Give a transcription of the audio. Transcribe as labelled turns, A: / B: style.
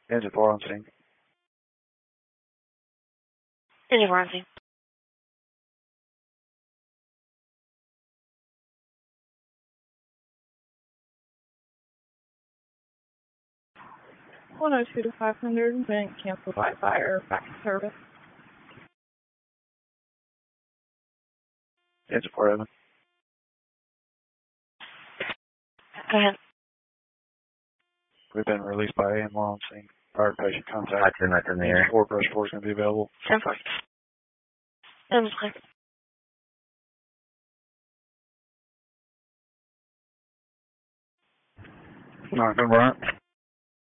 A: Engine 4 on scene.
B: Engine 4 on scene.
C: (102 to 500) event canceled by fire. Back to service.
A: Engine 4 open.
B: Go ahead.
A: We've been released by AM1 on scene. Prior patient contact.
D: Right in the
A: Engine
D: air.
A: 4 pressure 4 is going to be available.
B: 10-4. Engine's clear.
A: All right, Brian.